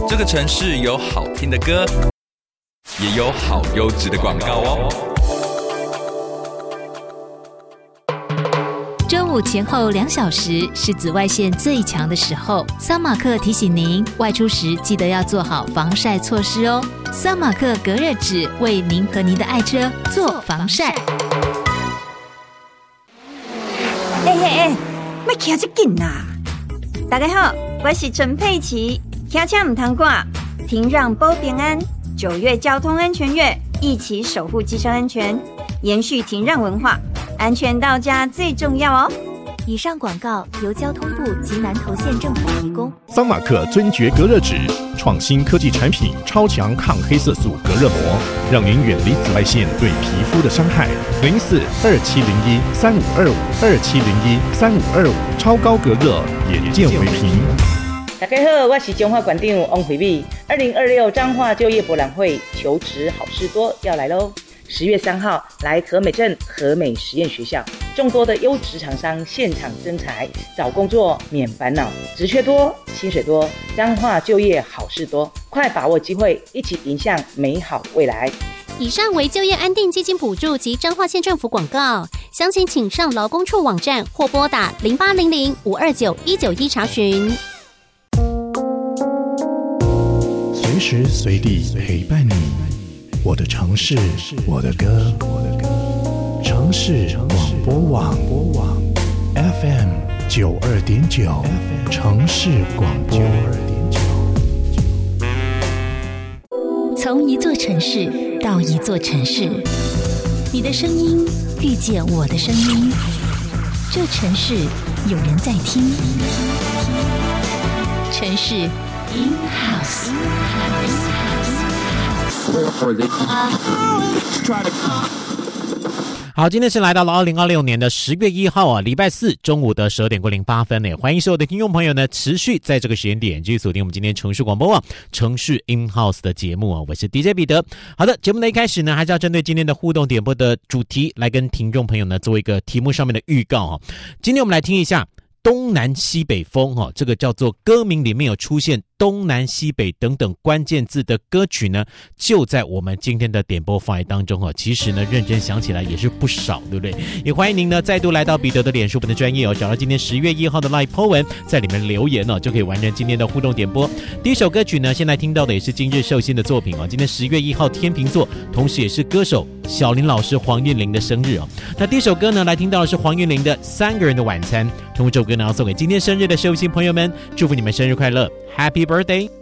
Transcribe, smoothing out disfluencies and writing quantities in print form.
这个城市有好听的歌，也有好优质的广告哦。 中午前后2小时是紫外线最强的时候，桑马克提醒您，外出时记得要做好防晒措施哦。桑马克隔热纸为您和您的爱车做防晒。 别骑这紧啦！大家好，我是陈佩琪，骑车唔通挂，停让保平安。9月交通安全月，一起守护机车安全，延续停让文化，安全到家最重要哦。 以上广告由交通部及南投县政府提供。 桑马克尊爵隔热纸，创新科技产品，超强抗黑色素隔热膜，让您远离紫外线对皮肤的伤害。04-2701-3525，2701-3525，超高隔热，眼见为凭。 大家好，我是中华馆长王惠美。2026彰化就业博览会求职好事多要来喽！10月3号来和美镇和美实验学校，众多的优质厂商现场征才，找工作免烦恼，职缺多，薪水多，彰化就业好事多，快把握机会，一起迎向美好未来。 以上为就业安定基金补助及彰化县政府广告，详情请上劳工处网站或拨打0800-529-191查询。 随时随地陪伴你，我的城市，我的歌，城市广播网 FM 92.9，城市广播。 从一座城市到一座城市，你的声音遇见我的声音，这城市有人在听，城市 in house。 好，今天是来到了2026年的10月1号啊，礼拜四中午的12点过08分呢。欢迎所有的听众朋友呢，持续在这个时间点继续锁定我们今天城市广播网城市 in house 的节目啊，我是 DJ 彼得。好的，节目的一开始呢，还是要针对今天的互动点播的主题来跟听众朋友呢做一个题目上面的预告啊。今天我们来听一下东南西北风哈，这个叫做歌名里面有出现东南西北等等关键字的歌曲呢，就在我们今天的点播范围当中哈。其实呢，认真想起来也是不少，对不对？也欢迎您呢再度来到彼得的脸书粉的专页哦，找到今天10月1号的 Live po 文，在里面留言哦，就可以完成今天的互动点播。第一首歌曲呢，现在听到的也是今日寿星的作品哦。今天10月1号天秤座，同时也是歌手小林老师黄韵玲的生日哦。那第一首歌呢，来听到的是黄韵玲的《3个人的晚餐》。通过这首歌呢，要送给今天生日的寿星朋友们，祝福你们生日快乐 ，Happy Birthday！